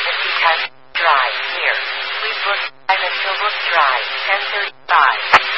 Drive, here. Please look 5 until book drive, 10:35.